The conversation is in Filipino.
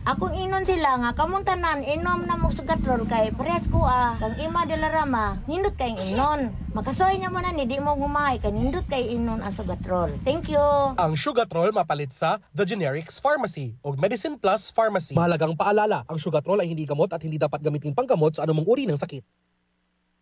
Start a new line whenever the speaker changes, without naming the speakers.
Akong inon sila nga kamong tanan inom na mo sugatrol kay pares ko kang ima de la rama nindot kay inon. Makasoy nya mo na ni di mo humay kay nindot kay inon ang sugatrol. Thank you.
Ang Sugatrol mapalit sa The Generics Pharmacy o Medicine Plus Pharmacy. Mahalagang paalala, ang Sugatrol ay hindi gamot at hindi dapat gamitin panggamot sa anumang uri ng sakit.